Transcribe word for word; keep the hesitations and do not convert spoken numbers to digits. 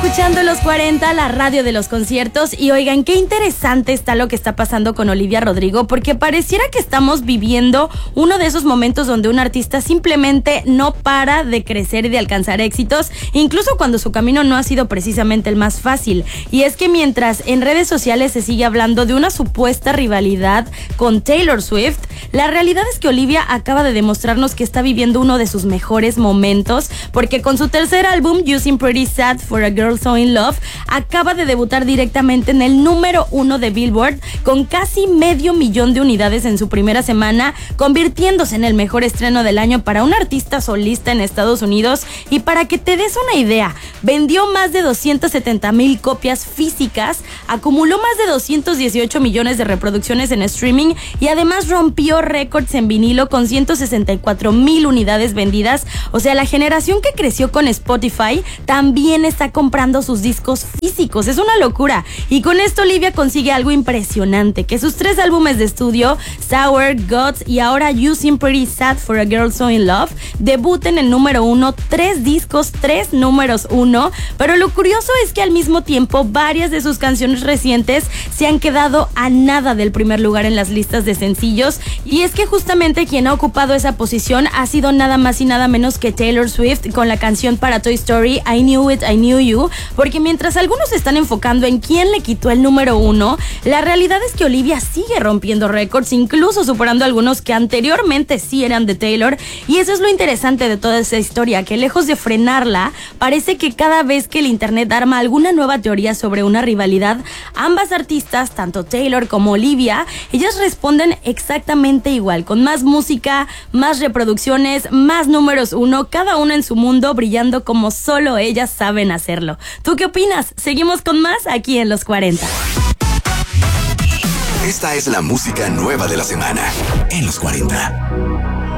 escuchando Los cuarenta, la radio de los conciertos. Y oigan, qué interesante está lo que está pasando con Olivia Rodrigo, porque pareciera que estamos viviendo uno de esos momentos donde un artista simplemente no para de crecer y de alcanzar éxitos, incluso cuando su camino no ha sido precisamente el más fácil. Y es que mientras en redes sociales se sigue hablando de una supuesta rivalidad con Taylor Swift, la realidad es que Olivia acaba de demostrarnos que está viviendo uno de sus mejores momentos, porque con su tercer álbum, You Seem Pretty Sad for a Girl So In Love, acaba de debutar directamente en el número uno de Billboard con casi medio millón de unidades en su primera semana, convirtiéndose en el mejor estreno del año para un artista solista en Estados Unidos. Y para que te des una idea, vendió más de doscientas setenta mil copias físicas, acumuló más de doscientos dieciocho millones de reproducciones en streaming y además rompió récords en vinilo con ciento sesenta y cuatro mil unidades vendidas. O sea, la generación que creció con Spotify también está comprando sus discos físicos. Es una locura. Y con esto Olivia consigue algo impresionante, que sus tres álbumes de estudio, Sour, Guts y ahora You Seem Pretty Sad for a Girl So In Love, debuten en número uno, tres discos, tres números uno. Pero lo curioso es que al mismo tiempo varias de sus canciones recientes se han quedado a nada del primer lugar en las listas de sencillos. Y es que justamente quien ha ocupado esa posición ha sido nada más y nada menos que Taylor Swift con la canción para Toy Story, I Knew It, I Knew You. Porque mientras algunos se están enfocando en quién le quitó el número uno, la realidad es que Olivia sigue rompiendo récords, incluso superando algunos que anteriormente sí eran de Taylor. Y eso es lo interesante de toda esa historia, que lejos de frenarla, parece que cada vez que el internet arma alguna nueva teoría sobre una rivalidad, ambas artistas, tanto Taylor como Olivia, ellas responden exactamente igual, con más música, más reproducciones, más números uno, cada una en su mundo, brillando como solo ellas saben hacerlo. ¿Tú qué opinas? Seguimos con más aquí en Los cuarenta. Esta es la música nueva de la semana en Los cuarenta.